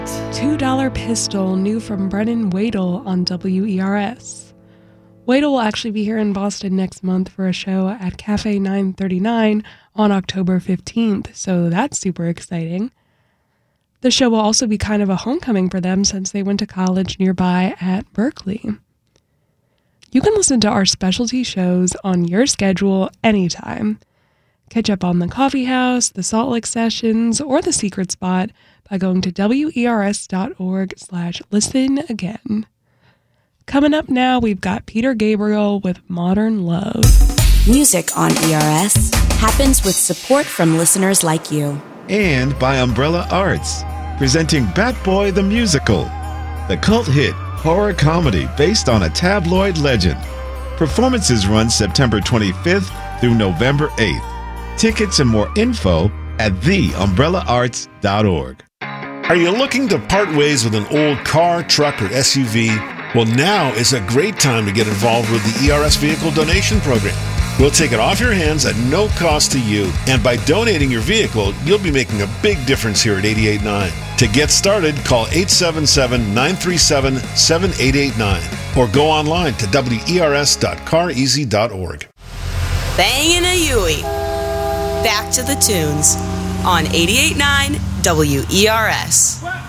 $2 Pistol, new from Brennan Wadle on WERS. Wadle will actually be here in Boston next month for a show at Cafe 939 on October 15th, so that's super exciting. The show will also be kind of a homecoming for them since they went to college nearby at Berkeley. You can listen to our specialty shows on your schedule anytime. Catch up on The Coffee House, The Salt Lick Sessions, or The Secret Spot by going to wers.org/listen again. Coming up now, we've got Peter Gabriel with Modern Love. Music on ERS happens with support from listeners like you. And by Umbrella Arts, presenting Bat Boy the Musical, the cult hit horror comedy based on a tabloid legend. Performances run September 25th through November 8th. Tickets and more info at theumbrellaarts.org. Are you looking to part ways with an old car, truck, or SUV? Well, now is a great time to get involved with the ERS Vehicle Donation Program. We'll take it off your hands at no cost to you, and by donating your vehicle, you'll be making a big difference here at 88.9. To get started, call 877-937-7889 or go online to wers.careasy.org. Bangin' a Yui. Back to the tunes on 88.9 WERS.